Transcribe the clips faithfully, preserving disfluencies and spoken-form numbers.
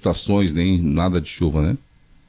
precipitações, nem nada de chuva, né?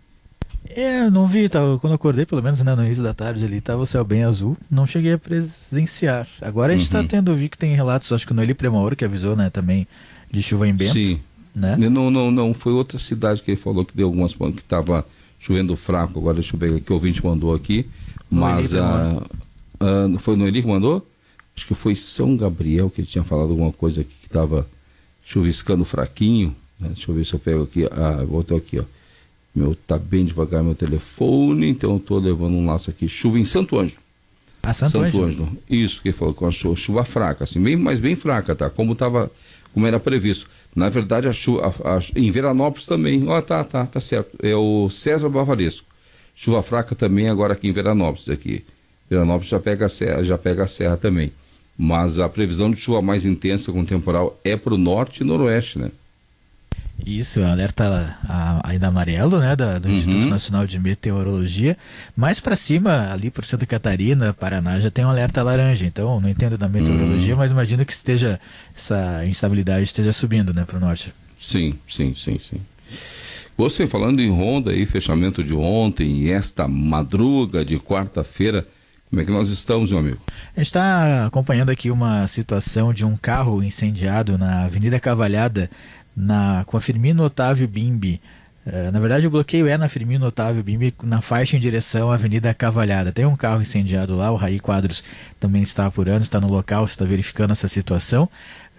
É, eu não vi, tava, quando eu acordei, pelo menos né, no início da tarde ali, estava o céu bem azul, não cheguei a presenciar. Agora a gente está Uhum. tendo, eu vi que tem relatos, acho que o Noeli Premauro que avisou, né, também, de chuva em Bento. Sim. Né? Não, não, não, foi outra cidade que ele falou que deu algumas, que estava chovendo fraco, agora deixa eu ver que o ouvinte mandou aqui, mas a, a, foi o Noeli que mandou? Acho que foi São Gabriel que ele tinha falado alguma coisa aqui que estava chuviscando fraquinho, né? Deixa eu ver se eu pego aqui, ah, voltou aqui, ó. Meu, tá bem devagar meu telefone, então eu tô levando um laço aqui. Chuva em Santo Ângelo. Ah, Santo, Santo Ângelo. Ângelo. Isso que ele falou, com a chuva, chuva fraca, assim, bem, mas bem fraca, tá? Como tava, como era previsto. Na verdade, a chuva, a, a, em Veranópolis também, ó, tá, tá, tá certo. É o César Bavaresco. Chuva fraca também agora aqui em Veranópolis, aqui. Veranópolis já pega a serra, já pega a serra também. Mas a previsão de chuva mais intensa com temporal é pro norte e noroeste, né? Isso, alerta ainda amarelo, né, da, do uhum. Instituto Nacional de Meteorologia. Mais para cima, ali por Santa Catarina, Paraná, já tem um alerta laranja. Então, não entendo da meteorologia, uhum. mas imagino que esteja, essa instabilidade esteja subindo, né, para o norte. Sim, sim, sim, sim. Você falando em ronda aí, fechamento de ontem e esta madruga de quarta-feira, como é que nós estamos, meu amigo? A gente está acompanhando aqui uma situação de um carro incendiado na Avenida Cavalhada, Na, com a Firmino Otávio Bimbi. Uh, na verdade, o bloqueio é na Firmino Otávio Bimbi, na faixa em direção à Avenida Cavalhada. Tem um carro incendiado lá, o Raí Quadros também está apurando, está no local, está verificando essa situação.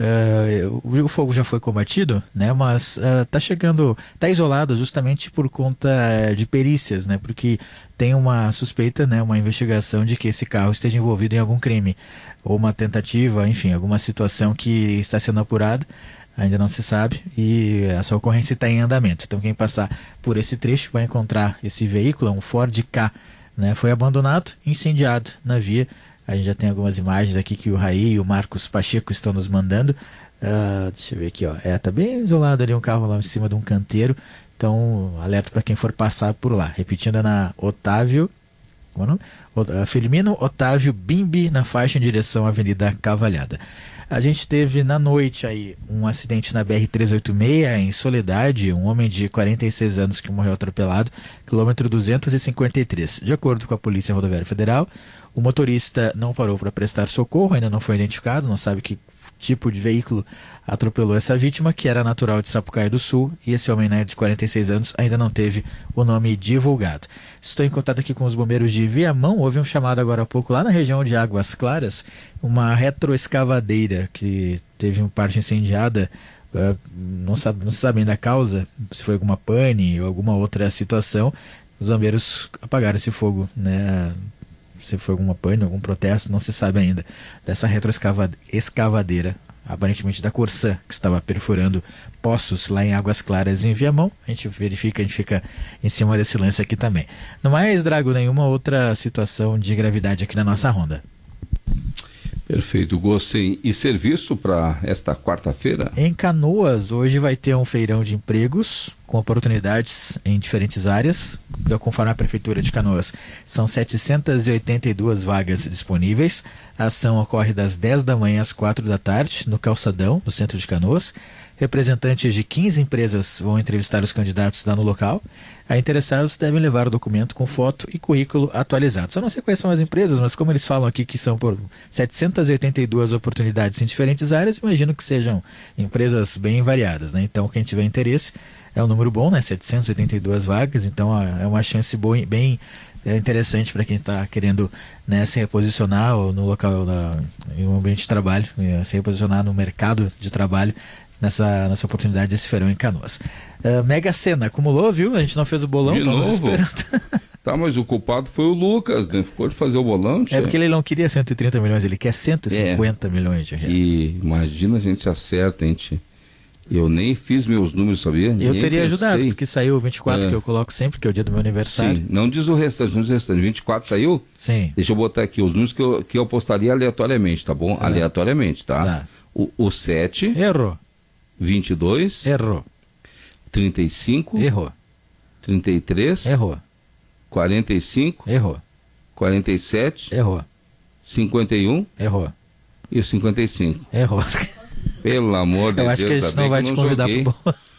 Uh, o, o fogo já foi combatido, né? Mas está uh, chegando, está isolado justamente por conta de perícias, né? Porque tem uma suspeita, né? Uma investigação de que esse carro esteja envolvido em algum crime, ou uma tentativa, enfim, alguma situação que está sendo apurada. Ainda não se sabe e essa ocorrência está em andamento. Então quem passar por esse trecho vai encontrar esse veículo, um Ford Ka, né? Foi abandonado, incendiado na via. A gente já tem algumas imagens aqui que o Raí e o Marcos Pacheco estão nos mandando. Uh, deixa eu ver aqui, ó. É, tá bem isolado ali um carro lá em cima de um canteiro. Então alerta para quem for passar por lá. Repetindo, é na Otávio, como é o nome? Firmino Otávio Bimbi, na faixa em direção à Avenida Cavalhada. A gente teve na noite aí um acidente na B R trezentos e oitenta e seis em Soledade, um homem de quarenta e seis anos que morreu atropelado, quilômetro duzentos e cinquenta e três. De acordo com a Polícia Rodoviária Federal, o motorista não parou para prestar socorro, ainda não foi identificado, não sabe que tipo de veículo atropelou essa vítima, que era natural de Sapucaia do Sul, e esse homem, né, de quarenta e seis anos ainda não teve o nome divulgado. Estou em contato aqui com os bombeiros de Viamão. Houve um chamado agora há pouco lá na região de Águas Claras, uma retroescavadeira que teve uma parte incendiada. Uh, não, sabe, não se sabe ainda a causa, se foi alguma pane ou alguma outra situação. Os bombeiros apagaram esse fogo, né? Se foi alguma pane, algum protesto, não se sabe ainda, dessa retroescavadeira, aparentemente da Corsã, que estava perfurando poços lá em Águas Claras, em Viamão. A gente verifica, a gente fica em cima desse lance aqui também. Não mais, Drago, nenhuma outra situação de gravidade aqui na nossa ronda. Perfeito, gostei. E serviço para esta quarta-feira? Em Canoas, hoje vai ter um feirão de empregos com oportunidades em diferentes áreas. Conforme a Prefeitura de Canoas, são setecentas e oitenta e duas vagas disponíveis. A ação ocorre das dez da manhã às quatro da tarde, no Calçadão, no centro de Canoas. Representantes de quinze empresas vão entrevistar os candidatos lá no local. A interessados devem levar o documento com foto e currículo atualizados. Eu não sei quais são as empresas, mas como eles falam aqui que são por setecentas e oitenta e duas oportunidades em diferentes áreas, imagino que sejam empresas bem variadas, né? Então, quem tiver interesse, é um número bom, né? setecentas e oitenta e duas vagas, então é uma chance boa, bem interessante para quem está querendo, né, se reposicionar no local, na, em um ambiente de trabalho, se reposicionar no mercado de trabalho, nessa, nessa oportunidade desse feirão em Canoas. Uh, Mega Sena acumulou, viu? A gente não fez o bolão, de estamos novo? esperando. Tá, mas o culpado foi o Lucas, né? Ficou de fazer o bolão, tia. É porque ele não queria cento e trinta milhões, ele quer cento e cinquenta é, milhões de reais. E imagina a gente acerta, gente. Eu nem fiz meus números, sabia? Eu nem teria pensei. ajudado, porque saiu o vinte e quatro, é. que eu coloco sempre, que é o dia do meu aniversário. Sim, não diz o restante, não diz o restante. vinte e quatro saiu? Sim. Deixa eu botar aqui os números que eu, que eu postaria aleatoriamente, tá bom? É. Aleatoriamente, tá? tá. O, o sete. Errou. vinte e dois. Errou. trinta e cinco. Errou. trinta e três. Errou. quarenta e cinco. Errou. quarenta e sete. Errou. cinquenta e um. Errou. E o cinquenta e cinco. Errou. Pelo amor de eu Deus. Eu acho que a gente não vai te convidar pro bolo.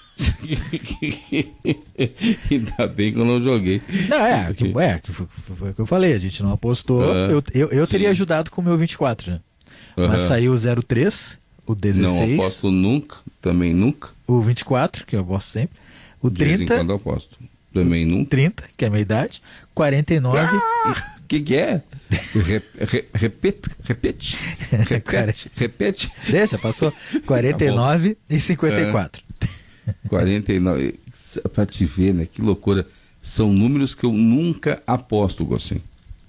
Ainda bem que eu não joguei. Não, é, que, é que foi, foi o que eu falei, a gente não apostou. Uh, eu eu, eu teria ajudado com o meu vinte e quatro, né? Uh-huh. Mas saiu o zero três, o dezesseis. Não aposto nunca, também nunca. O vinte e quatro, que eu aposto sempre. O De trinta. vez em quando eu aposto. Também nunca. trinta, que é a minha idade. quarenta e nove. O ah, que, que é? Re, re, repete, repete, repete, repete. Deixa, passou. quarenta e nove tá e cinquenta e quatro. É. quarenta e nove. Pra te ver, né? Que loucura. São números que eu nunca aposto, Gostinho.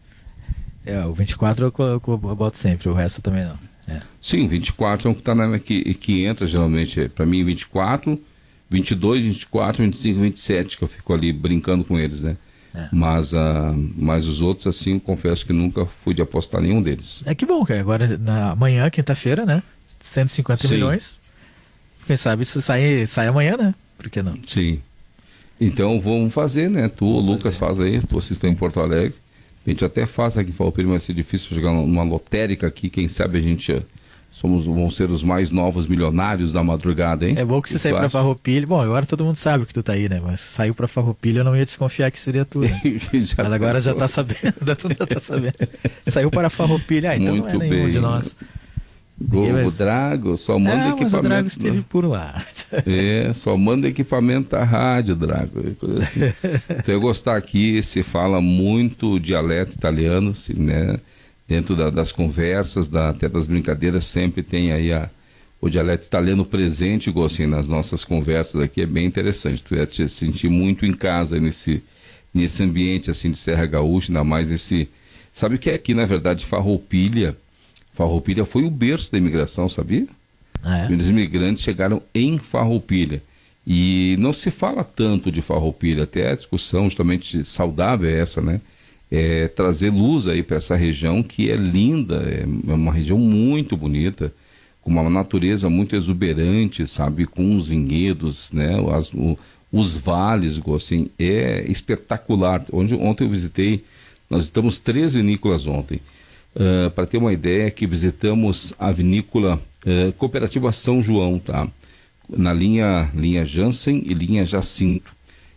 É, o vinte e quatro eu, eu, eu boto sempre, o resto também não. É. Sim, vinte e quatro é o que, tá na, que, que entra geralmente. Para mim, vinte e quatro, vinte e dois, vinte e quatro, vinte e cinco, vinte e sete, que eu fico ali brincando com eles, né? É. Mas, uh, mas os outros, assim, confesso que nunca fui de apostar nenhum deles. É que bom, cara. Agora, na manhã, quinta-feira, né? cento e cinquenta Sim. milhões. Quem sabe se sai, sai amanhã, né? Por que não? Sim. Então vamos fazer, né? Tu, o Lucas, faz aí. Tu assistiu em Porto Alegre. A gente até faz aqui em Farroupilha, mas vai ser difícil jogar numa lotérica aqui. Quem sabe a gente somos, vamos ser os mais novos milionários da madrugada, hein? É bom que você saiu pra Farroupilha. Bom, agora todo mundo sabe que tu tá aí, né? Mas saiu pra Farroupilha, eu não ia desconfiar que seria tu, né? Mas agora pensou. Já tá sabendo, todo já tá sabendo. Saiu para Farroupilha, ah, então Muito não é nenhum bem. de nós. Go, vai... O Drago só manda é, equipamento. Mas o Drago esteve né? por lá. É, só manda equipamento da rádio, Drago. Coisa assim. Então eu gostar aqui, se fala muito dialeto italiano, se, né? Dentro da, das conversas, da, até das brincadeiras, sempre tem aí a, o dialeto italiano presente, assim, nas nossas conversas aqui, é bem interessante. Tu ia te sentir muito em casa nesse, nesse ambiente assim de Serra Gaúcha, ainda mais nesse... Sabe o que é aqui, na verdade, Farroupilha? Farroupilha foi o berço da imigração, sabia? Ah, é? Os imigrantes chegaram em Farroupilha. E não se fala tanto de Farroupilha, até a discussão justamente saudável é essa, né? É, trazer luz aí para essa região que é linda, é uma região muito bonita, com uma natureza muito exuberante, sabe, com os vinhedos, né, as, o, os vales, assim, é espetacular. Onde, ontem eu visitei, nós visitamos três vinícolas ontem, uh, para ter uma ideia que visitamos a vinícola uh, Cooperativa São João, tá, na linha, linha Jansen e linha Jacinto.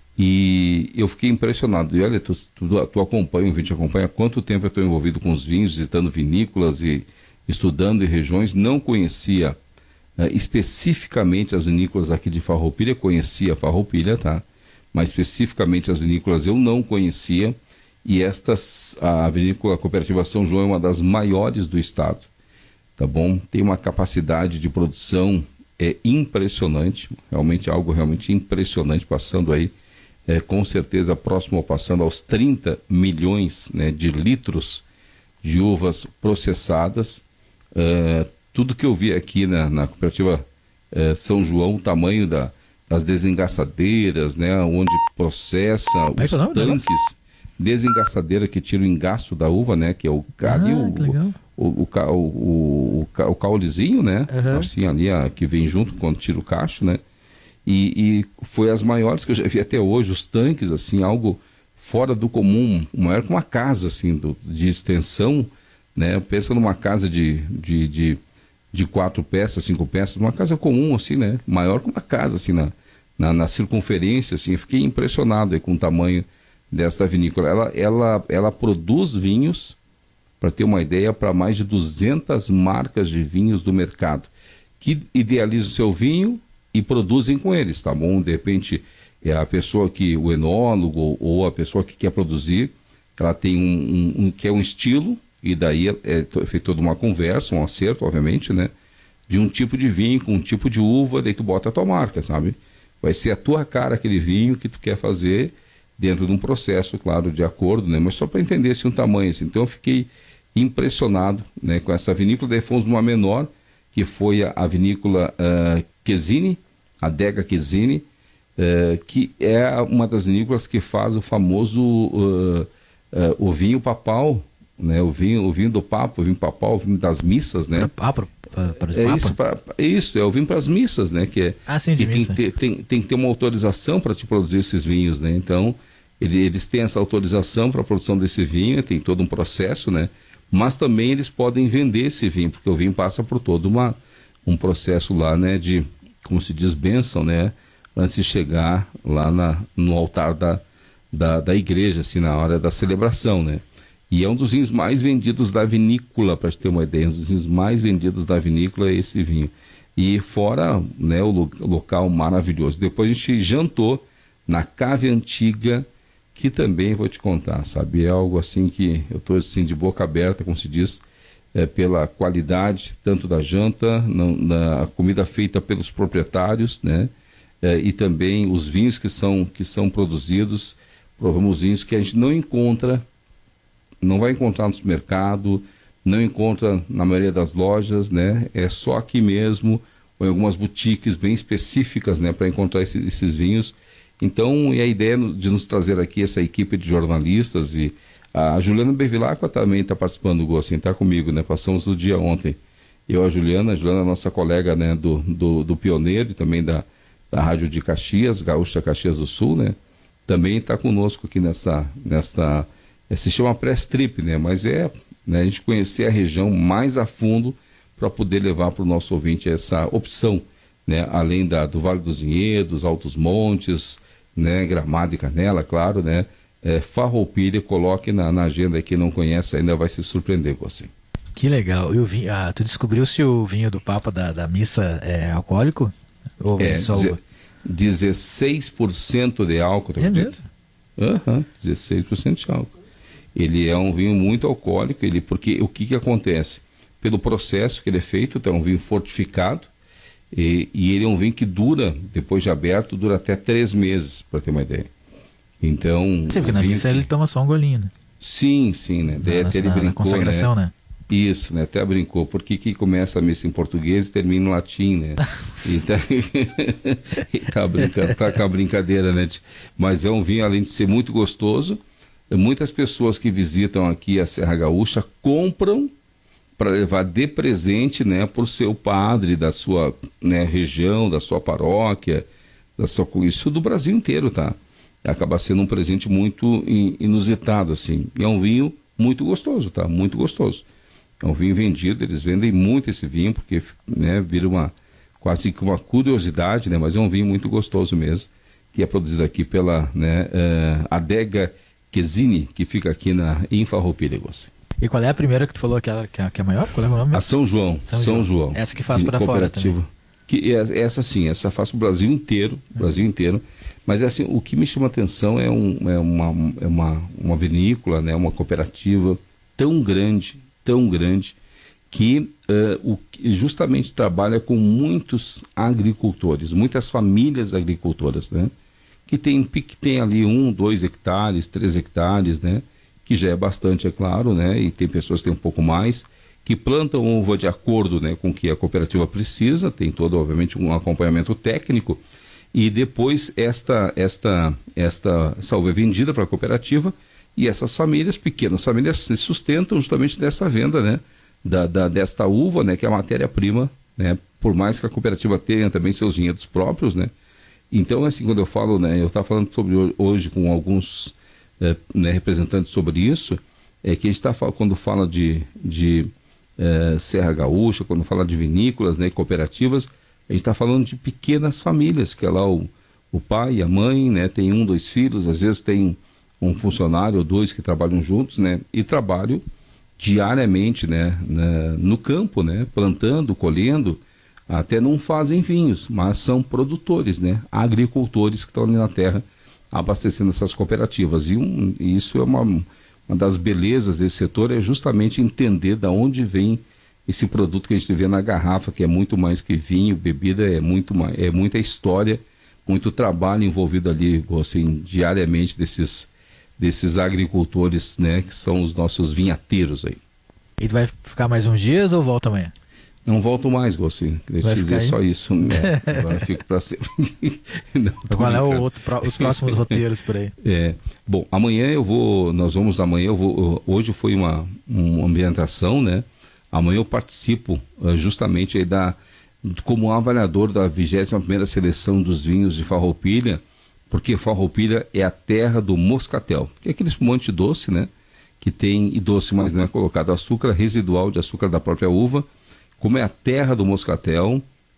E eu fiquei impressionado. E olha, tu, tu, tu acompanha, o vídeo acompanha há quanto tempo eu estou envolvido com os vinhos, visitando vinícolas e estudando em regiões. Não conhecia uh, especificamente as vinícolas aqui de Farroupilha, conhecia Farroupilha, tá? Mas especificamente as vinícolas eu não conhecia. E estas, a vinícola Cooperativa São João é uma das maiores do estado, tá bom? Tem uma capacidade de produção é, impressionante, realmente algo realmente impressionante, passando aí É, com certeza próximo, passando aos trinta milhões, né, de litros de uvas processadas. Uh, tudo que eu vi aqui na, na cooperativa uh, São João, o tamanho da, das desengaçadeiras, né, onde processa é os que não, tanques, desengaçadeira que tira o engaço da uva, né, que é o ali, ah, o, o, o, o, o, o, o caulezinho, né, uhum. assim ali, a, que vem junto quando tira o cacho, né. E, e foi as maiores que eu já vi até hoje, os tanques, assim, algo fora do comum, maior que uma casa, assim, do, de extensão, né? Pensa numa casa de, de, de, de quatro peças, cinco peças, uma casa comum, assim, né? Maior que uma casa, assim, na, na, na circunferência, assim. Eu fiquei impressionado aí com o tamanho desta vinícola. Ela, ela, ela produz vinhos, para ter uma ideia, para mais de duzentas marcas de vinhos do mercado, que idealizam o seu vinho e produzem com eles, tá bom? De repente, é a pessoa que, o enólogo ou a pessoa que quer produzir, ela tem um, um, um que é um estilo, e daí é, é feita toda uma conversa, um acerto, obviamente, né? De um tipo de vinho, com um tipo de uva, daí tu bota a tua marca, sabe? Vai ser a tua cara aquele vinho que tu quer fazer dentro de um processo, claro, de acordo, né? Mas só para entender assim, um tamanho, assim. Então eu fiquei impressionado, né, com essa vinícola. Daí fomos numa menor, que foi a, a vinícola uh, Chiesini, a Adega Chiesini, uh, que é uma das vinícolas que faz o famoso uh, uh, o vinho papal, né? O vinho, o vinho do Papa, o vinho papal, o vinho das missas, né? Ah, para, para, para é Papa? Isso, pra, isso, é o vinho para as missas, né? Que é, ah, sim, de que missa. Tem, tem, tem que ter uma autorização para te produzir esses vinhos, né? Então, ele, eles têm essa autorização para a produção desse vinho, tem todo um processo, né? Mas também eles podem vender esse vinho, porque o vinho passa por todo uma, um processo lá, né? De, como se diz, bênção, né? antes de chegar lá na, no altar da, da, da igreja, assim, na hora da celebração, né? E é um dos vinhos mais vendidos da vinícola, para te ter uma ideia, um dos vinhos mais vendidos da vinícola é esse vinho. E fora, né, o lo local maravilhoso. Depois a gente jantou na Cave Antiga, que também vou te contar, sabe? É algo assim que eu estou assim, de boca aberta, como se diz, é, pela qualidade, tanto da janta, na, na comida feita pelos proprietários, né? É, e também os vinhos que são, que são produzidos, provamos vinhos que a gente não encontra, não vai encontrar no supermercado, não encontra na maioria das lojas, né? É só aqui mesmo, ou em algumas boutiques bem específicas, né, para encontrar esse, esses vinhos. Então, e a ideia de nos trazer aqui essa equipe de jornalistas, e a Juliana Bevilacqua também está participando do Gosto, está comigo, né? Passamos o dia ontem. Eu, a Juliana, a Juliana, nossa colega, né, do, do, do Pioneiro e também da, da Rádio de Caxias, Gaúcha Caxias do Sul, né? Também está conosco aqui nessa, nessa, se chama press trip, né? Mas é, né, a gente conhecer a região mais a fundo para poder levar para o nosso ouvinte essa opção, né? Além da, do Vale dos Vinhedos, Altos Montes, né? Gramado e Canela, claro, né? É, Farroupilha, coloque na, na agenda, quem não conhece ainda vai se surpreender com você. Que legal. E o vinho, ah, tu descobriu se o vinho do Papa da, da missa é alcoólico? Ou é, só deze, dezesseis por cento de álcool, tá é acredita? mesmo? Uhum, dezesseis por cento de álcool. Ele é um vinho muito alcoólico, ele, porque o que, que acontece? Pelo processo que ele é feito, é um vinho fortificado, e, e ele é um vinho que dura, depois de aberto, dura até três meses, para ter uma ideia. Então... Sim, porque na missa que... ele toma só um golinho, né? Sim, sim, né? Na, até ele na, brincou, na consagração, né? né? Isso, né? Até brincou, porque que começa a missa em português e termina em latim, né? E tá, e tá brincando, tá com a brincadeira, né? Mas é um vinho, além de ser muito gostoso, muitas pessoas que visitam aqui a Serra Gaúcha compram para levar de presente, né, para o seu padre da sua, né, região, da sua paróquia, da sua, isso do Brasil inteiro, tá? Acaba sendo um presente muito inusitado, assim. E é um vinho muito gostoso, tá? Muito gostoso. É um vinho vendido, eles vendem muito esse vinho, porque, né, vira uma, quase que uma curiosidade, né? Mas é um vinho muito gostoso mesmo, que é produzido aqui pela, né, uh, Adega Quesini, que fica aqui na, em Farroupilha. E qual é a primeira que tu falou que é, que é, que é maior? Qual é o nome? A São João. São, São João. João. Essa que faz para fora também. Que é, essa sim, essa faz para o Brasil inteiro, uhum. Brasil inteiro. Mas assim, o que me chama a atenção é, um, é, uma, é uma, uma vinícola, né, uma cooperativa tão grande, tão grande, que, uh, o, justamente trabalha com muitos agricultores, muitas famílias agricultoras, né? Que tem, que tem ali um, dois hectares, três hectares, né? Que já é bastante, é claro, né? E tem pessoas que têm um pouco mais, que plantam uva de acordo, né, com o que a cooperativa precisa, tem todo, obviamente, um acompanhamento técnico, e depois esta, esta, esta, essa uva é vendida para a cooperativa, e essas famílias, pequenas famílias, se sustentam justamente dessa venda, né, da, da, desta uva, né, que é a matéria-prima, né, por mais que a cooperativa tenha também seus vinhedos próprios, né. Então, assim, quando eu falo, né, eu estava falando sobre hoje com alguns é, né, representantes sobre isso, é que a gente está, quando fala de, de é, Serra Gaúcha, quando fala de vinícolas, né, cooperativas, a gente está falando de pequenas famílias, que é lá o, o pai e a mãe, né, tem um, dois filhos, às vezes tem um funcionário ou dois que trabalham juntos, né, e trabalham diariamente, né, na, no campo, né, plantando, colhendo, até não fazem vinhos, mas são produtores, né, agricultores que estão ali na terra abastecendo essas cooperativas. E, um, e isso é uma, uma das belezas desse setor, é justamente entender de onde vem esse produto que a gente vê na garrafa, que é muito mais que vinho, bebida, é, muito mais, é muita história, muito trabalho envolvido ali, assim, diariamente desses, desses agricultores, né, que são os nossos vinhateiros aí. E tu vai ficar mais uns dias ou volta amanhã? Não volto mais, Gossi. Deixa eu te dizer só isso. Né? Agora fico para sempre. Não, qual é o outro, os próximos roteiros por aí? É, bom, amanhã eu vou, nós vamos amanhã, eu vou, hoje foi uma, uma ambientação, né? Amanhã eu participo uh, justamente aí da, como avaliador da vigésima primeira seleção dos vinhos de Farroupilha, porque Farroupilha é a terra do moscatel, que é aquele espumante doce, né? Que tem, e doce, mas não é colocado açúcar residual de açúcar da própria uva. Como é a terra do moscatel,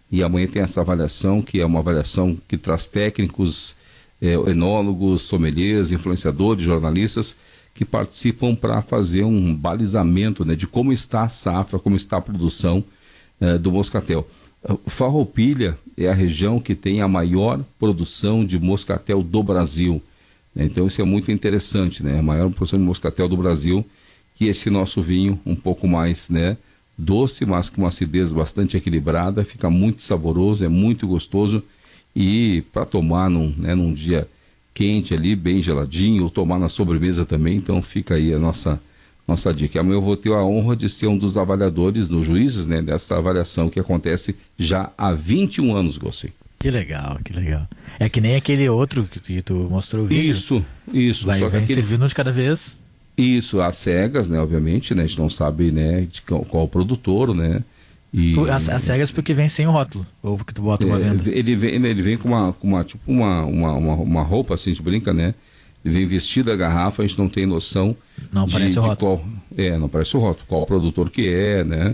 e amanhã tem essa avaliação, que é uma avaliação que traz técnicos, é, enólogos, sommeliers, influenciadores, jornalistas, que participam para fazer um balizamento, né, de como está a safra, como está a produção é, do moscatel. Farroupilha é a região que tem a maior produção de moscatel do Brasil. Então isso é muito interessante, né? A maior produção de moscatel do Brasil, que esse nosso vinho um pouco mais, né, doce, mas com uma acidez bastante equilibrada, fica muito saboroso, é muito gostoso, e para tomar num, né, num dia quente ali, bem geladinho, ou tomar na sobremesa também. Então fica aí a nossa, nossa dica. Amanhã eu vou ter a honra de ser um dos avaliadores, dos juízes, né, dessa avaliação que acontece já há vinte e um anos, Gossi. Que legal, que legal. É que nem aquele outro que tu, que tu mostrou o vídeo. Isso, isso. Vai, só vem que aquele... servindo de cada vez. Isso, às cegas, né, obviamente, né, a gente não sabe, né, de qual, qual o produtor, né. E, as, as cegas porque vem sem o rótulo, ou porque tu bota uma é, venda. Ele vem, ele vem com uma, com uma tipo uma, uma, uma, uma roupa, assim, a gente brinca, né, ele vem vestido a garrafa, a gente não tem noção não de, parece o de rótulo. qual, é, não parece o rótulo, qual produtor que é, né.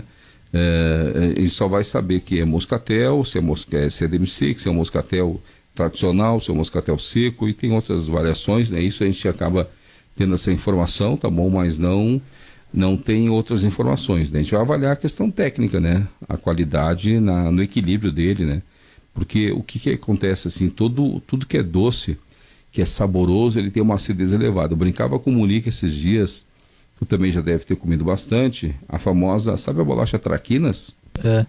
É, ele só vai saber que é moscatel, se é, mosca, se é D M C, se é um moscatel tradicional, se é um moscatel seco, e tem outras variações, né? Isso a gente acaba tendo essa informação, tá bom, mas não, não tem outras informações, né? A gente vai avaliar a questão técnica, né? A qualidade na, no equilíbrio dele, né? Porque o que, que acontece, assim, todo, tudo que é doce, que é saboroso, ele tem uma acidez elevada. Eu brincava com o Munique esses dias, tu também já deve ter comido bastante, a famosa, sabe a bolacha traquinas? É.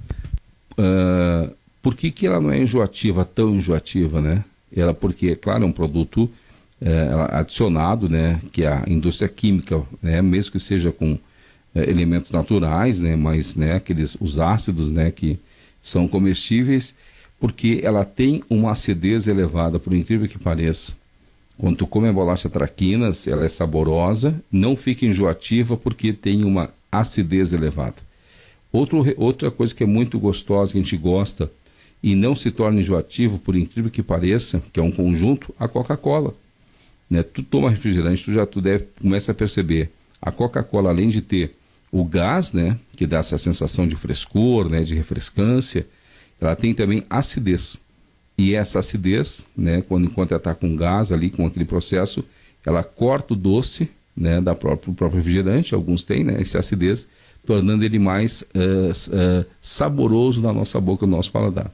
Uh, por que que ela não é enjoativa, tão enjoativa, né? Ela, porque, claro, é um produto é, adicionado, né? Que a indústria química, né? Mesmo que seja com é, elementos naturais, né? Mas, né? Aqueles, os ácidos, né? Que são comestíveis, porque ela tem uma acidez elevada, por incrível que pareça. Quando tu come a bolacha traquinas, ela é saborosa, não fica enjoativa porque tem uma acidez elevada. Outro, outra coisa que é muito gostosa, que a gente gosta, e não se torna enjoativo, por incrível que pareça, que é um conjunto, a Coca-Cola. Né? Tu toma refrigerante, tu já tu deve, começa a perceber, a Coca-Cola, além de ter o gás, né, que dá essa sensação de frescor, né, de refrescância, ela tem também acidez. E essa acidez, né, quando, enquanto ela está com gás ali, com aquele processo, ela corta o doce, né, da própria, do próprio refrigerante, alguns têm, né, essa acidez, tornando ele mais uh, uh, saboroso na nossa boca, no nosso paladar.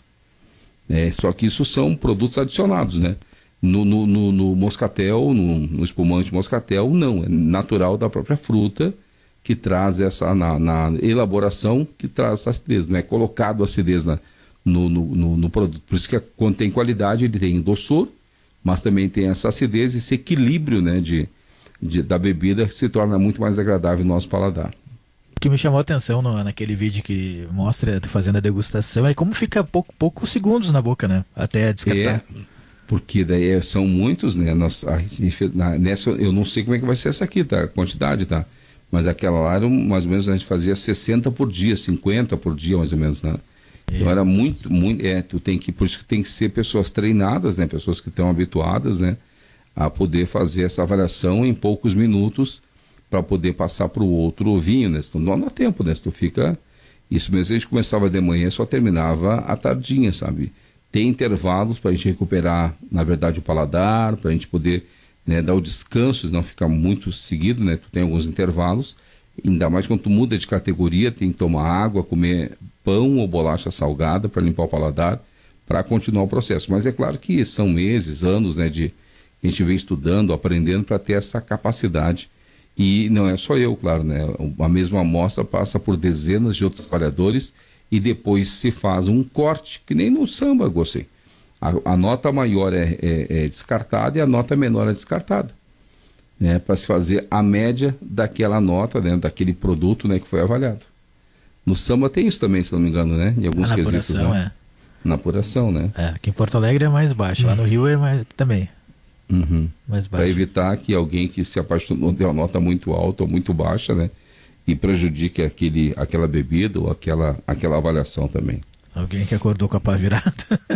É, só que isso são produtos adicionados, né? No, no, no, no moscatel, no, no espumante moscatel, não, é natural da própria fruta, que traz essa, na, na elaboração, que traz essa acidez, não é colocado acidez na No, no, no, no produto. Por isso que quando tem qualidade, ele tem doçor, mas também tem essa acidez, esse equilíbrio, né, de, de, da bebida, que se torna muito mais agradável no nosso paladar. O que me chamou a atenção no, naquele vídeo que mostra tu fazendo a degustação é como fica pouco, poucos segundos na boca, né? Até descartar. É, porque daí são muitos, né? Nós, a, na, nessa, eu não sei como é que vai ser essa aqui, tá? A quantidade, tá? Mas aquela lá, mais ou menos, a gente fazia sessenta por dia, cinquenta por dia, mais ou menos, né? Então era muito, muito, é, tu tem que, por isso que tem que ser pessoas treinadas, né, pessoas que estão habituadas, né, a poder fazer essa avaliação em poucos minutos para poder passar para o outro vinho, né, senão não dá tempo, né, se tu fica, isso mesmo, a gente começava de manhã e só terminava à tardinha, sabe, tem intervalos para a gente recuperar, na verdade, o paladar, para a gente poder, né, dar o descanso, não ficar muito seguido, né, tu tem alguns intervalos, ainda mais quando tu muda de categoria, tem que tomar água, comer pão ou bolacha salgada para limpar o paladar, para continuar o processo. Mas é claro que são meses, anos, né, de a gente vem estudando, aprendendo para ter essa capacidade. E não é só eu, claro, né? A mesma amostra passa por dezenas de outros trabalhadores e depois se faz um corte, que nem no samba, gostei. A, a nota maior é, é, é descartada e a nota menor é descartada. Né, para se fazer a média daquela nota, né, daquele produto, né, que foi avaliado. No samba tem isso também, se não me engano, né? Em alguns ah, na quesitos. apuração, né? é. Na apuração, né? É, aqui em Porto Alegre é mais baixo, lá no Rio é mais, também. Uhum. Mais baixo. Para evitar que alguém que se apaixonou dê uma nota muito alta ou muito baixa, né? E prejudique aquele, aquela bebida ou aquela, aquela avaliação também. Alguém que acordou com a pá virada.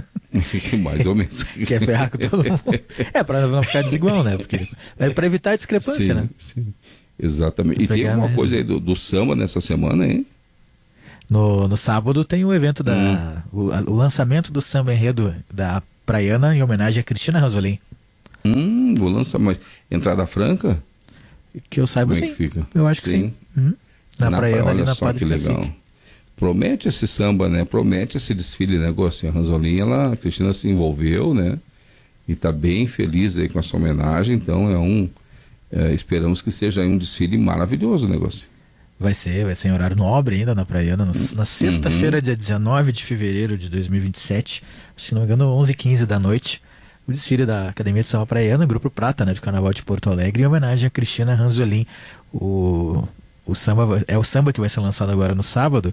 Mais ou menos. Quer ferrar com todo mundo. É, para não ficar desigual, né? Porque é para evitar a discrepância, sim, né? Sim, exatamente. E tem uma mesmo. coisa aí do, do samba nessa semana, hein? No, no sábado tem o evento da hum. o, a, o lançamento do samba enredo da Praiana em homenagem a Cristina Ranzolin. Hum, vou lançar, mas entrada franca? Que eu saiba, Como sim. É que fica? Eu acho que sim. sim. Uhum. Na, na Praiana, ali na Padre Cacique. Olha só que legal. Promete esse samba, né? Promete esse desfile, né? Assim, a Ranzolin, ela, a Cristina se envolveu, né? E está bem feliz aí com essa homenagem, então é um... É, esperamos que seja um desfile maravilhoso o negócio. Vai ser, vai ser em horário nobre ainda na Praiana, no, na sexta-feira, uhum. dia dezenove de fevereiro de dois mil e vinte e sete, acho que não me engano, onze e quinze da noite, o desfile da Academia de Samba Praiana, Grupo Prata, né, de Carnaval de Porto Alegre, em homenagem a Cristina Ranzolin. O, o samba, é o samba que vai ser lançado agora no sábado,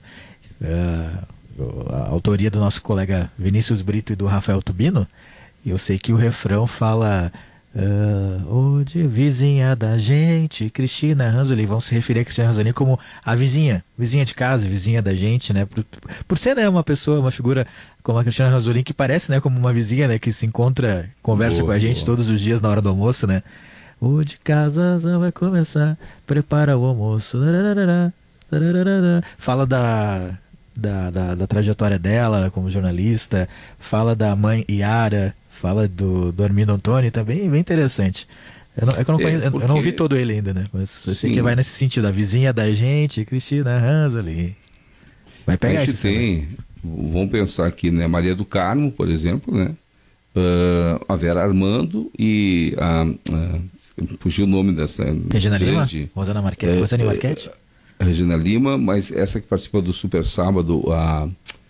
uh, a autoria do nosso colega Vinícius Brito e do Rafael Tubino, e eu sei que o refrão fala... Uh, oh, vizinha da gente, Cristina Ranzolin, vão se referir a Cristina Ranzolin como a vizinha, vizinha de casa, vizinha da gente, né? Por, por ser, né, uma pessoa, uma figura como a Cristina Ranzolin que parece, né, como uma vizinha, né, que se encontra, conversa boa, com a gente boa. todos os dias na hora do almoço, né? O de casa já vai começar, prepara o almoço, lararara, lararara. Fala da, da, da, da trajetória dela como jornalista, fala da mãe Yara, fala do, do Armindo Antônio também, bem interessante. Eu não, é que eu, não conheço, é porque... eu não vi todo ele ainda, né? Mas eu sei que vai nesse sentido, a vizinha da gente, Cristina Ranzolin. Vai pegar isso. tem, vamos pensar aqui, né? Maria do Carmo, por exemplo, né? Uh, a Vera Armando e a... a fugiu o nome dessa... Regina grande, Lima? Rosana Marquete? É, Rosane Marquete? É, Regina Lima, mas essa que participa do Super Sábado, a...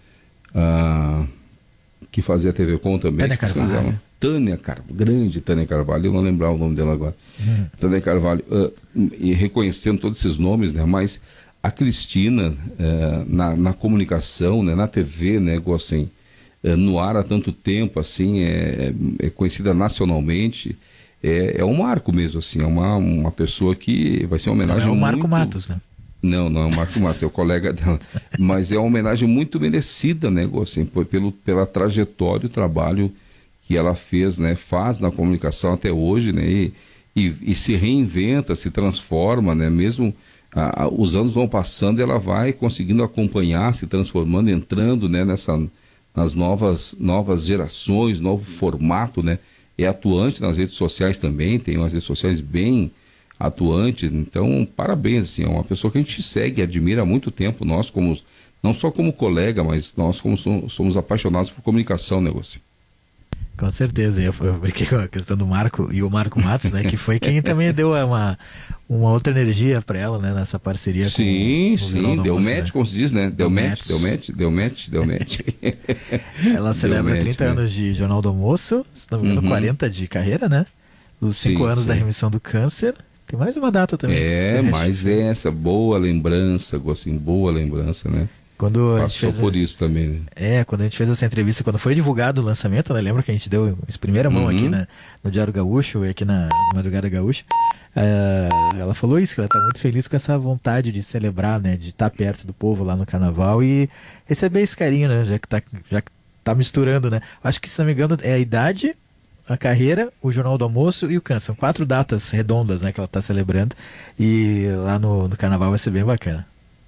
a que fazia a T V Com também. Tânia Carvalho. Tânia Carvalho, grande Tânia Carvalho, eu não lembrar o nome dela agora. Hum. Tânia Carvalho, uh, e reconhecendo todos esses nomes, né, mas a Cristina, uh, na, na comunicação, né, na T V, né, assim, uh, no ar há tanto tempo, assim, é, é conhecida nacionalmente, é, é um marco mesmo, assim, é uma, uma pessoa que vai ser uma homenagem não é o Marco muito... Matos, né? Não, não é o Marco Matos, é o colega dela. Mas é uma homenagem muito merecida, né, assim, pelo, pela trajetória e o trabalho que ela fez, né, faz na comunicação até hoje, né, e, e, e se reinventa, se transforma, né, mesmo a, a, os anos vão passando, ela vai conseguindo acompanhar, se transformando, entrando, né, nessa, nas novas, novas gerações, novo formato, né, é atuante nas redes sociais também, tem umas redes sociais bem... atuante, então parabéns, assim, é uma pessoa que a gente segue, admira há muito tempo, nós como, não só como colega, mas nós como somos, somos apaixonados por comunicação, negócio. Com certeza, eu, eu brinquei com a questão do Marco e o Marco Matos, né, que foi quem também deu uma, uma outra energia para ela, né, nessa parceria sim, com sim, sim, deu match, né? Como se diz, né, deu, deu match, match, deu match, deu match, deu match. Ela celebra match, trinta né? anos de Jornal do Almoço, se não me engano, uhum. quarenta de carreira, né, os cinco anos sim. da remissão do câncer. Tem mais uma data também. É, mas é essa boa lembrança, assim, boa lembrança, né? Quando Passou a gente fez por a... isso também, né? É, quando a gente fez essa entrevista, quando foi divulgado o lançamento, né? Lembra que a gente deu em primeira mão uhum. aqui na, no Diário Gaúcho e aqui na, na Madrugada Gaúcha. Uh, ela falou isso, que ela está muito feliz com essa vontade de celebrar, né? De estar perto do povo lá no Carnaval e receber esse carinho, né? Já que está já que tá misturando, né? Acho que, se não me engano, é a idade... a carreira, o Jornal do Almoço e o Câncer. São quatro datas redondas, né, que ela está celebrando. E lá no, no Carnaval vai ser bem bacana.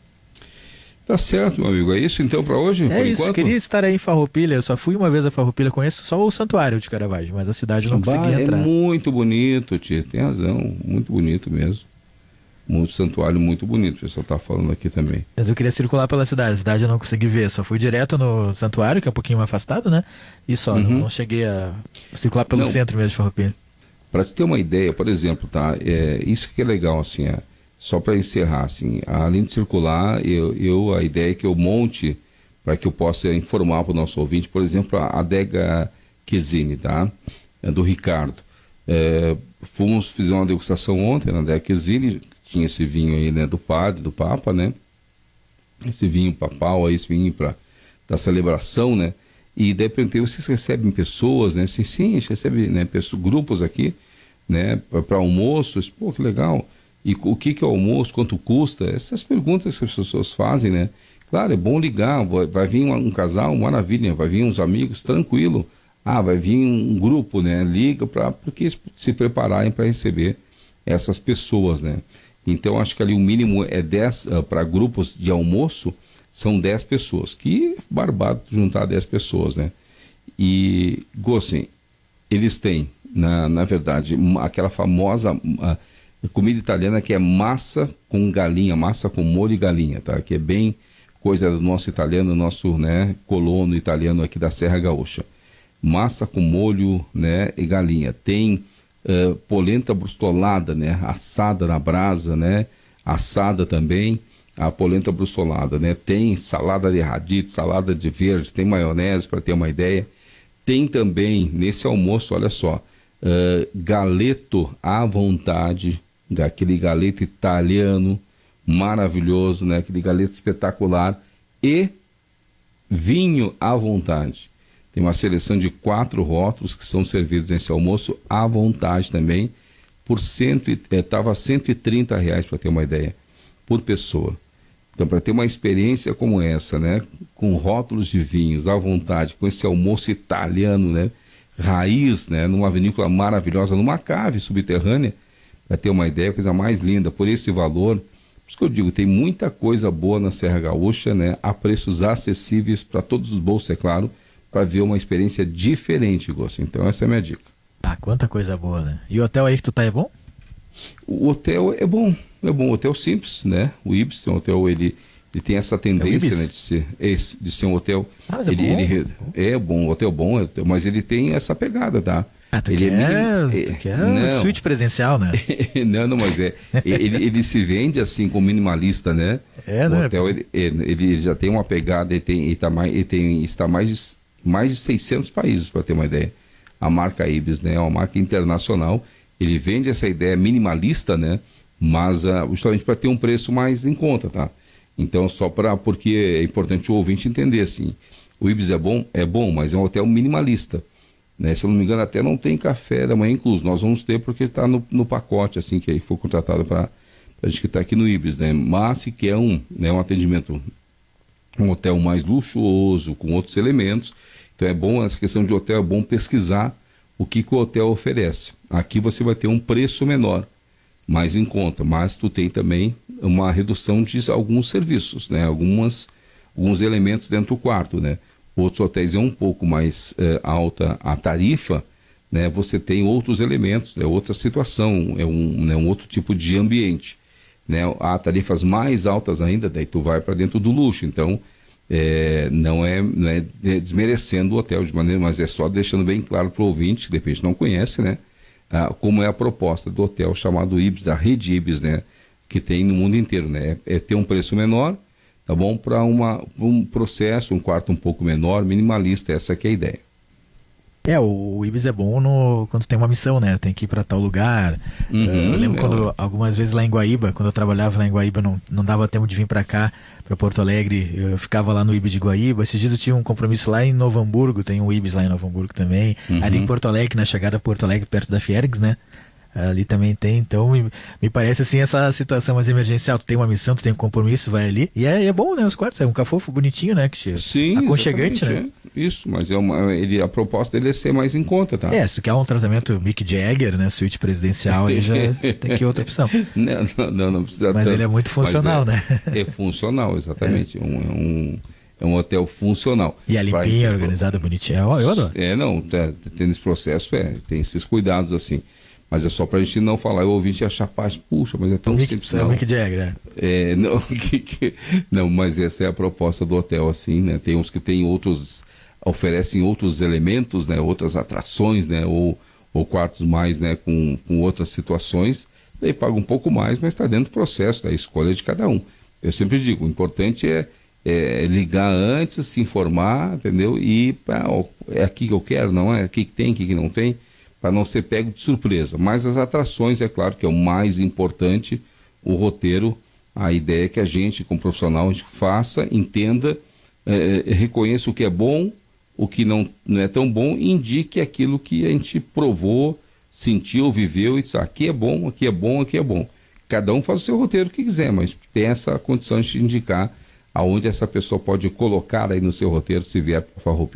Tá certo, meu amigo. É isso então para hoje? É isso. Enquanto? Queria estar aí em Farroupilha. Eu só fui uma vez a Farroupilha. Conheço só o Santuário de Caravaggio, mas a cidade não bah, consegui entrar. É muito bonito, tia. Tem razão. Muito bonito mesmo. Um santuário muito bonito, o pessoal está falando aqui também. Mas eu queria circular pela cidade, a cidade eu não consegui ver, só fui direto no santuário, que é um pouquinho mais afastado, né? E só, uhum. não, não cheguei a circular pelo não. centro mesmo de Farroupilha. Para ter uma ideia, por exemplo, tá? É, isso que é legal, assim, é, só para encerrar, assim, além de circular, eu, eu, a ideia é que eu monte, para que eu possa informar para o nosso ouvinte, por exemplo, a adega Quesini, tá? É do Ricardo. É, fomos, fizemos uma degustação ontem na adega Quesini, tinha esse vinho aí, né, do padre, do papa, né, esse vinho papal aí, esse vinho pra, da celebração, né, e daí perguntei, vocês recebem pessoas, né, sim, sim, a gente recebe, né, pessoas, grupos aqui, né, para almoço, disse, pô, que legal, e o que que é o almoço, quanto custa, essas perguntas que as pessoas fazem, né, claro, é bom ligar, vai, vai vir um, um casal, maravilha, vai vir uns amigos, tranquilo, ah, vai vir um grupo, né, liga para porque se prepararem para receber essas pessoas, né. Então, acho que ali o mínimo é dez uh, para grupos de almoço, São dez pessoas, que barbado juntar dez pessoas, né? E, Gossin, eles têm, na, na verdade, aquela famosa a, comida italiana que é massa com galinha, massa com molho e galinha, tá? Que é bem coisa do nosso italiano, nosso, né, colono italiano aqui da Serra Gaúcha. Massa com molho, né, e galinha. Tem uh, polenta brustolada, né, assada na brasa, né, assada também, a polenta brustolada, né. Tem salada de radite, salada de verde, tem maionese, para ter uma ideia. Tem também, nesse almoço, olha só, uh, galeto à vontade, aquele galeto italiano maravilhoso, né, aquele galeto espetacular, e vinho à vontade. Tem uma seleção de quatro rótulos que são servidos nesse almoço à vontade também, por cento, estava é, cento e trinta reais, para ter uma ideia, por pessoa. Então, para ter uma experiência como essa, né, com rótulos de vinhos à vontade, com esse almoço italiano, né, raiz, né, numa vinícola maravilhosa, numa cave subterrânea, para ter uma ideia, coisa mais linda, por esse valor. Por isso que eu digo, tem muita coisa boa na Serra Gaúcha, né, a preços acessíveis para todos os bolsos, é claro, para ver uma experiência diferente, Gosto. Então essa é a minha dica. Ah, quanta coisa boa, né? E o hotel aí que tu tá é bom? O hotel é bom, é bom, o hotel simples, né? O Ibis, o hotel, ele, ele tem essa tendência, é né, de ser, de ser um hotel... Ah, mas é ele, bom? Ele, é bom, o hotel é bom, mas ele tem essa pegada, tá? Ah, tu ele quer, é, tu quer não. Suíte presencial, né? não, não, mas é, ele, ele se vende assim como minimalista, né? É, o né? hotel, ele, ele já tem uma pegada, ele, tem, ele, tá mais, ele tem, está mais de, mais de seiscentos países, para ter uma ideia. A marca Ibis, né? É uma marca internacional, ele vende essa ideia minimalista, né? Mas uh, justamente para ter um preço mais em conta, tá? Então, só para, porque é importante o ouvinte entender, assim, o Ibis é bom? É bom, mas é um hotel minimalista. Né? Se eu não me engano, até não tem café da manhã incluso. Nós vamos ter porque está no, no pacote, assim, que aí foi contratado para a gente que está aqui no Ibis, né? Mas se quer um, né, um atendimento, um hotel mais luxuoso, com outros elementos, então é bom, essa questão de hotel, é bom pesquisar o que, que o hotel oferece. Aqui você vai ter um preço menor, mais em conta, mas tu tem também uma redução de alguns serviços, né? Algumas, alguns elementos dentro do quarto, né? Outros hotéis é um pouco mais é, alta a tarifa, né? Você tem outros elementos, é outra situação, é um, né, um outro tipo de ambiente, né? Há tarifas mais altas ainda, daí tu vai para dentro do luxo, então é, não, é, não é desmerecendo o hotel de maneira, mas é só deixando bem claro para o ouvinte, que de repente não conhece, né? Ah, como é a proposta do hotel chamado Ibis, da rede Ibis, né? Que tem no mundo inteiro, né? É ter um preço menor, tá bom? Para um processo, um quarto um pouco menor, minimalista, essa que é a ideia. É, o, o Ibis é bom no, quando tem uma missão, né? Tem que ir para tal lugar. Uhum, eu lembro é quando, ó. algumas vezes lá em Guaíba, quando eu trabalhava lá em Guaíba, não, não dava tempo de vir para cá, para Porto Alegre. Eu ficava lá no Ibis de Guaíba. Esses dias eu tinha um compromisso lá em Novo Hamburgo, tem um Ibis lá em Novo Hamburgo também. Uhum. Ali em Porto Alegre, na chegada a Porto Alegre, perto da Fiergs, né? Ali também tem, então me, me parece assim essa situação mais emergencial. Tu tem uma missão, tu tem um compromisso, vai ali. E é, é bom, né? Os quartos, é um cafofo bonitinho, né? Que Sim, aconchegante, né? É. Isso, mas é uma, ele, a proposta dele é ser mais em conta, tá? É, se tu quer um tratamento Mick Jagger, né? Suíte presidencial, aí já tem que ir outra opção. Não, não, não, não precisa. Mas tanto, ele é muito funcional, é, né? É funcional, exatamente. É um, é um, é um hotel funcional. E a limpinha, organizada, bonitinha. Eu, eu adoro. É, não, tá, tem esse processo, é, tem esses cuidados assim. Mas é só pra gente não falar, eu ouvi achar parte, puxa, mas é tão Mick, simples. É não. o Mick Jagger, né? É, não, que, que, não, mas essa é a proposta do hotel, assim, né? Tem uns que tem outros, oferecem outros elementos, né? Outras atrações, né? Ou, ou quartos mais, né? Com, com outras situações, daí paga um pouco mais, mas está dentro do processo, da escolha de cada um. Eu sempre digo, o importante é, é ligar antes, se informar, entendeu? E pá, ó, é aqui que eu quero, não é? Aqui que tem, aqui que não tem, para não ser pego de surpresa. Mas as atrações, é claro que é o mais importante, o roteiro, a ideia é que a gente, como profissional, a gente faça, entenda, é, reconheça o que é bom, o que não, não é tão bom, e indique aquilo que a gente provou, sentiu, viveu, e disse, aqui é bom, aqui é bom, aqui é bom. Cada um faz o seu roteiro que quiser, mas tem essa condição de indicar aonde essa pessoa pode colocar aí no seu roteiro se vier para Farroupilha.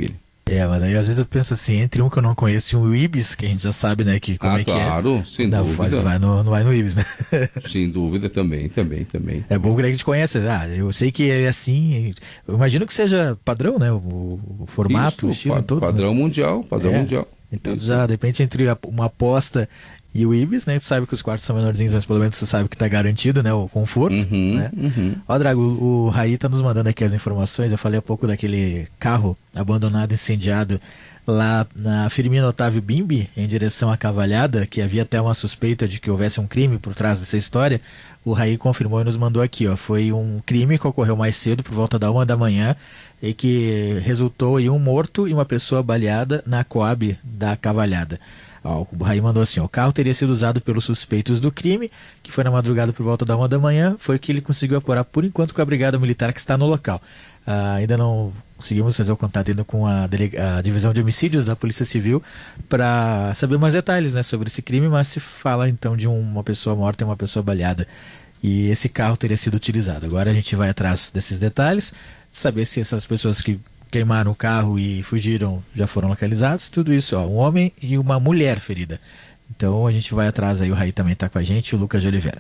É, mas aí às vezes eu penso assim, entre um que eu não conheço e um Ibis, que a gente já sabe, né, que como ah, é claro, que é. sem não, dúvida. Não vai, no, não vai no Ibis, né? Sem dúvida, também, também, também. É bom que a gente conhece, ah, eu sei que é assim, eu imagino que seja padrão, né, o, o formato, Isso, o estilo, pa todos, padrão né? mundial, padrão é. mundial. Então Isso. já, de repente, entre uma aposta e o Ibis, né, tu sabe que os quartos são menorzinhos, mas pelo menos você sabe que tá garantido, né, o conforto, uhum, né? Uhum. Ó, Drago, o, o Raí tá nos mandando aqui as informações, eu falei há pouco daquele carro abandonado, incendiado, lá na Firmino Otávio Bimbi, em direção à Cavalhada, que havia até uma suspeita de que houvesse um crime por trás dessa história. O Raí confirmou e nos mandou aqui, ó, foi um crime que ocorreu mais cedo, por volta da uma da manhã, e que resultou em um morto e uma pessoa baleada na Coab da Cavalhada. Ó, o Raí mandou assim, ó, o carro teria sido usado pelos suspeitos do crime, que foi na madrugada por volta da uma da manhã, foi o que ele conseguiu apurar por enquanto com a Brigada Militar que está no local. Ah, ainda não conseguimos fazer o contato ainda com a, a Divisão de Homicídios da Polícia Civil para saber mais detalhes, né, sobre esse crime, mas se fala então de um, uma pessoa morta e uma pessoa baleada. E esse carro teria sido utilizado. Agora a gente vai atrás desses detalhes, saber se essas pessoas que queimaram o carro e fugiram já foram localizadas, tudo isso, ó, um homem e uma mulher ferida. Então a gente vai atrás aí, o Raí também está com a gente, o Lucas de Oliveira.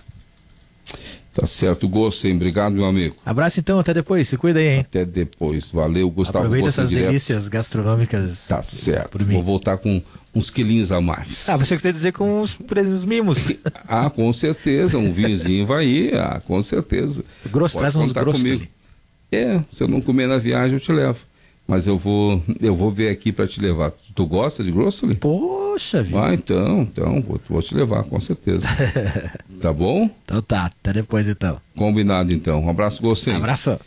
Tá certo, Gossen. Obrigado, meu amigo. Abraço então, até depois. Se cuida aí, hein? Até depois. Valeu, Gustavo. Aproveita Gossen essas direto. delícias gastronômicas. Tá certo. Por mim. Vou voltar com uns quilinhos a mais. Ah, você quer dizer com os, os mimos. Ah, com certeza. Um vinhozinho vai ir. Ah, com certeza. Grosso, traz uns grossos ali. É, se eu não comer na viagem, eu te levo. Mas eu vou, eu vou ver aqui para te levar. Tu gosta de grosso? Poxa vida. Ah, então, então, vou, vou te levar, com certeza. Tá bom? Então tá, até depois então. Combinado então. Um abraço, Gossen. Um abraço.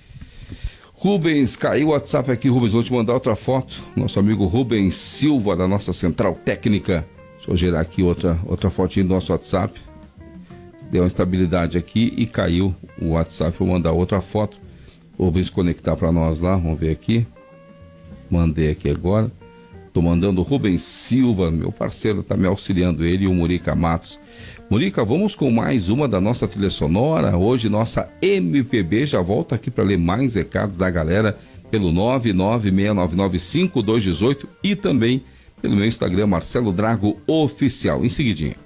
Rubens, caiu o WhatsApp aqui, Rubens. Vou te mandar outra foto. Nosso amigo Rubens Silva, da nossa central técnica. Deixa eu gerar aqui outra, outra fotinha do nosso WhatsApp. Deu uma instabilidade aqui e caiu o WhatsApp. Vou mandar outra foto. O Rubens conectar para nós lá. Vamos ver aqui. Mandei aqui agora. Estou mandando o Rubens Silva, meu parceiro, está me auxiliando ele e o Murica Matos. Murica, vamos com mais uma da nossa trilha sonora. Hoje nossa M P B já volta aqui para ler mais recados da galera pelo nove nove seis nove nove cinco dois um oito e também pelo meu Instagram Marcelo Drago Oficial. Em seguidinho.